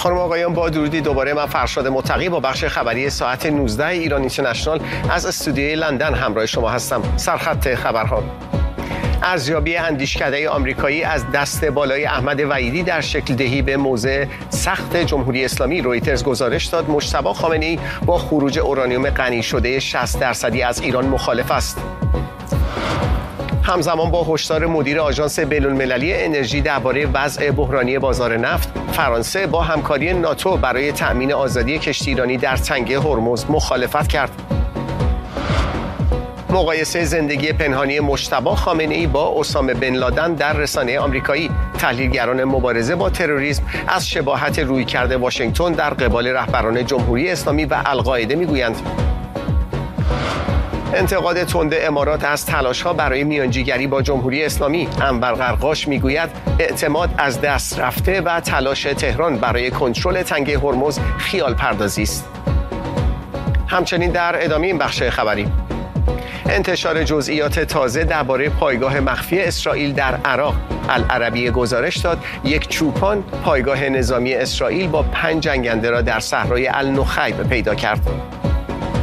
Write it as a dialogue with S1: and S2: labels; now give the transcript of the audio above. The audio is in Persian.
S1: خانم آقایان، با درودی دوباره من فرشاد متقی با بخش خبری ساعت 19 ایران اینترنشنال از استودیوی لندن همراه شما هستم. سرخط خبرها: ارزیابی اندیشکده آمریکایی از دست بالای احمد وحیدی در شکل دهی به موضع سخت جمهوری اسلامی. رویترز گزارش داد مجتبی خامنه‌ای با خروج اورانیوم غنی شده 60% از ایران مخالف است. همزمان با هشدار مدیر آژانس بین‌المللی انرژی درباره وضع بحرانی بازار نفت، فرانسه با همکاری ناتو برای تأمین آزادی کشتی ایرانی در تنگه هرمز مخالفت کرد. مقایسه زندگی پنهانی مجتبی خامنه‌ای با اسامه بن لادن در رسانه آمریکایی. تحلیلگران مبارزه با تروریسم از شباهت رویکرد واشنگتن در قبال رهبران جمهوری اسلامی و القاعده میگویند. انتقاد تند امارات از تلاش‌ها برای میانجیگری با جمهوری اسلامی. انور قرقاش میگوید اعتماد از دست رفته و تلاش تهران برای کنترل تنگه هرمز خیال پردازی است. همچنین در ادامه این بخش خبری، انتشار جزئیات تازه درباره پایگاه مخفی اسرائیل در عراق. العربیه گزارش داد یک چوپان پایگاه نظامی اسرائیل با 5 جنگنده را در صحرای النخیب پیدا کرد.